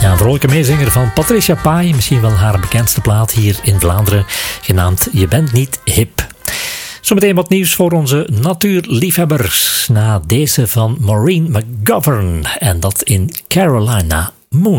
Ja, een vrolijke meezinger van Patricia Pai, misschien wel haar bekendste plaat hier in Vlaanderen, genaamd Je bent niet hip. Zometeen wat nieuws voor onze natuurliefhebbers, na deze van Maureen McGovern, en dat in Carolina